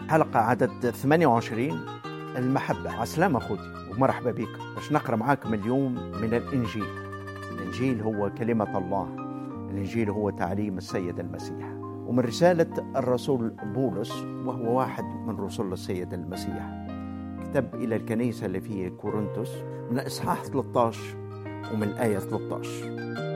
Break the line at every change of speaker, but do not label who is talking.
حلقة عدد 28، المحبة. عسلامة أخوتي ومرحبا بك باش نقرأ معاكم اليوم من الإنجيل. الإنجيل هو كلمة الله، الإنجيل هو تعليم السيد المسيح، ومن رسالة الرسول بولس، وهو واحد من رسل السيد المسيح، كتب إلى الكنيسة اللي في كورنثوس من الإصحاح 13 ومن الآية 13.